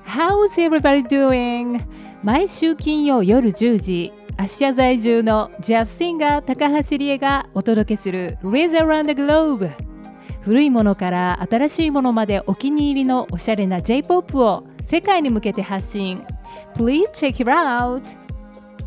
How's everybody doing? 毎週金曜夜10時、アジア在住のジャズシンガー高橋理恵がお届けする Raise Around the Globe。古いものから新しいものまでお気に入りのおしゃれな J-POP を世界に向けて発信。Please check it out!